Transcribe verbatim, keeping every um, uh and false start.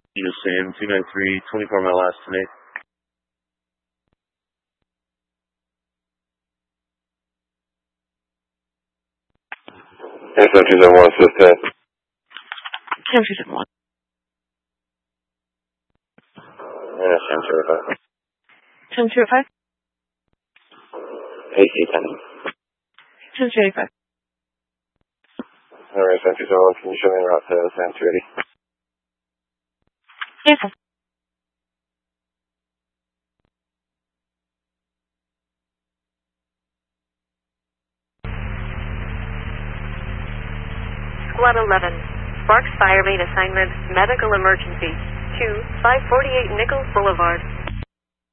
You Sam, two nine three, twenty-four mile last tonight. Yes, seven two seven one, assist ten. seven two seven one. Yes, seven two five. seven two five. A C ten. seven two eight five. Alright, seven two seven one, can you show me the route to San two eighty? Yes, sir. Squad eleven. Sparks Fire Main assignment, medical emergency. two five forty-eight Nichols Boulevard.